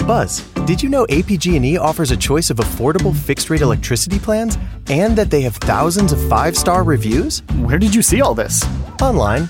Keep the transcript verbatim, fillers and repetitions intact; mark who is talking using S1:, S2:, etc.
S1: Buzz, did you know A P G and E offers a choice of affordable fixed-rate electricity plans and that they have thousands of five-star reviews?
S2: Where did you see all this?
S1: Online.